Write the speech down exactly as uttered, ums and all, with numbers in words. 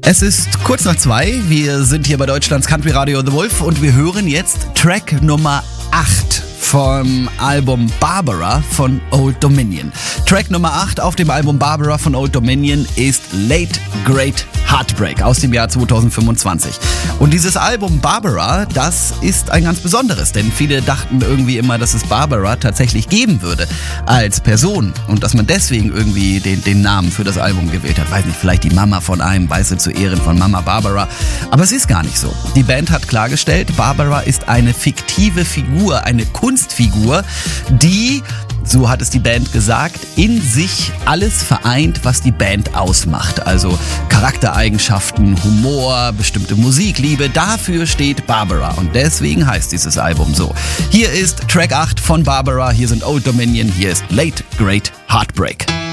Es ist kurz nach zwei, wir sind hier bei Deutschlands Country Radio The Wolf und wir hören jetzt Track Nummer acht vom Album Barbara von Old Dominion. Track Nummer acht auf dem Album Barbara von Old Dominion ist Late Great Heartbreak aus dem Jahr zweitausendfünfundzwanzig. Und dieses Album Barbara, das ist ein ganz besonderes, denn viele dachten irgendwie immer, dass es Barbara tatsächlich geben würde als Person und dass man deswegen irgendwie den, den Namen für das Album gewählt hat. Weiß nicht, vielleicht die Mama von einem, weißt du, zu Ehren von Mama Barbara. Aber es ist gar nicht so. Die Band hat klargestellt, Barbara ist eine fiktive Figur, eine Kunstfigur, die, so hat es die Band gesagt, in sich alles vereint, was die Band ausmacht. Also Charaktereigenschaften, Humor, bestimmte Musikliebe, dafür steht Barbara. Und deswegen heißt dieses Album so. Hier ist Track acht von Barbara, hier sind Old Dominion, hier ist Late Great Heartbreak.